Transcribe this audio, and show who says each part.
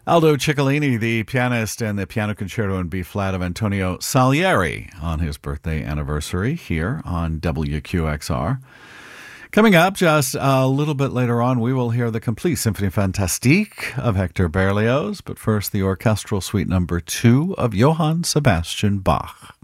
Speaker 1: Aldo Ciccolini, the pianist, and the piano concerto in B flat of Antonio Salieri on his birthday anniversary here on WQXR. Coming up just a little bit later on, we will hear the complete Symphonie Fantastique of Hector Berlioz, but first the orchestral suite number 2 of Johann Sebastian Bach.